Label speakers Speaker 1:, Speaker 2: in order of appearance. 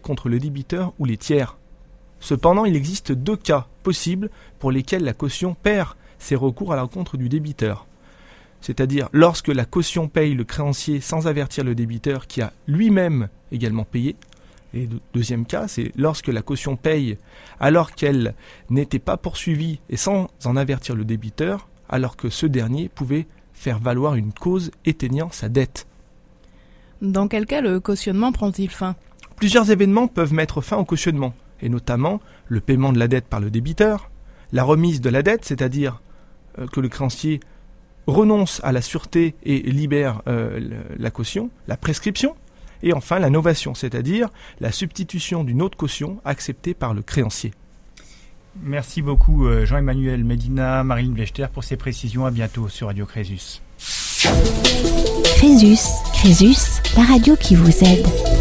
Speaker 1: contre le débiteur ou les tiers. Cependant, il existe 2 cas possibles pour lesquels la caution perd ses recours à l'encontre du débiteur. C'est-à-dire lorsque la caution paye le créancier sans avertir le débiteur qui a lui-même également payé. Et le deuxième cas, c'est lorsque la caution paye alors qu'elle n'était pas poursuivie et sans en avertir le débiteur, alors que ce dernier pouvait faire valoir une cause éteignant sa dette.
Speaker 2: Dans quel cas le cautionnement prend-il fin ?
Speaker 1: Plusieurs événements peuvent mettre fin au cautionnement, et notamment le paiement de la dette par le débiteur, la remise de la dette, c'est-à-dire que le créancier renonce à la sûreté et libère la caution, la prescription, et enfin la novation, c'est-à-dire la substitution d'une autre caution acceptée par le créancier.
Speaker 3: Merci beaucoup Jean-Emmanuel Medina, Marilyn Blechter pour ces précisions. À bientôt sur Radio Crésus.
Speaker 4: Crésus, la radio qui vous aide.